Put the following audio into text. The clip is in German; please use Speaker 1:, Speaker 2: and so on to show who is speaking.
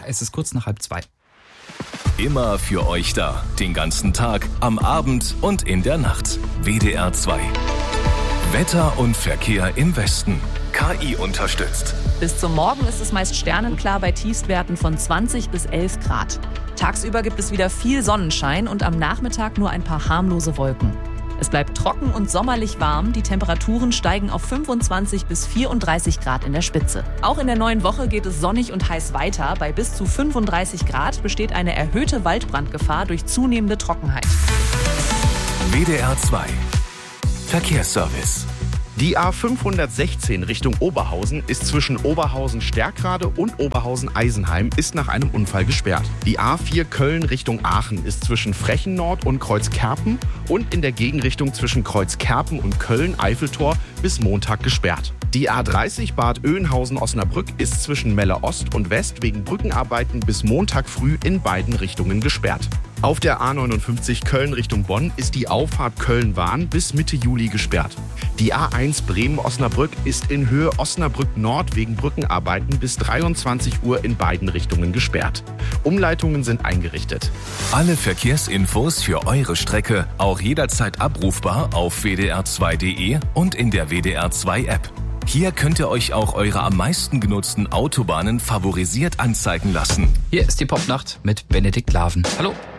Speaker 1: es ist kurz nach 1:30.
Speaker 2: Immer für euch da. Den ganzen Tag, am Abend und in der Nacht. WDR 2. Wetter und Verkehr im Westen. KI unterstützt.
Speaker 3: Bis zum Morgen ist es meist sternenklar bei Tiefstwerten von 20 bis 11 Grad. Tagsüber gibt es wieder viel Sonnenschein und am Nachmittag nur ein paar harmlose Wolken. Es bleibt trocken und sommerlich warm. Die Temperaturen steigen auf 25 bis 34 Grad in der Spitze. Auch in der neuen Woche geht es sonnig und heiß weiter. Bei bis zu 35 Grad besteht eine erhöhte Waldbrandgefahr durch zunehmende Trockenheit.
Speaker 2: WDR 2. Verkehrsservice.
Speaker 4: Die A516 Richtung Oberhausen ist zwischen Oberhausen-Stärkrade und Oberhausen-Eisenheim ist nach einem Unfall gesperrt. Die A4 Köln Richtung Aachen ist zwischen Frechen-Nord und Kreuzkerpen und in der Gegenrichtung zwischen Kreuzkerpen und Köln-Eiffeltor bis Montag gesperrt. Die A30 Bad Oeynhausen-Osnabrück ist zwischen Melle Ost und West wegen Brückenarbeiten bis Montag früh in beiden Richtungen gesperrt. Auf der A59 Köln Richtung Bonn ist die Auffahrt Köln-Wahn bis Mitte Juli gesperrt. Die A1 Bremen-Osnabrück ist in Höhe Osnabrück Nord wegen Brückenarbeiten bis 23 Uhr in beiden Richtungen gesperrt. Umleitungen sind eingerichtet.
Speaker 2: Alle Verkehrsinfos für eure Strecke auch jederzeit abrufbar auf wdr2.de und in der WDR 2 App. Hier könnt ihr euch auch eure am meisten genutzten Autobahnen favorisiert anzeigen lassen.
Speaker 1: Hier ist die Popnacht mit Benedikt Laven. Hallo.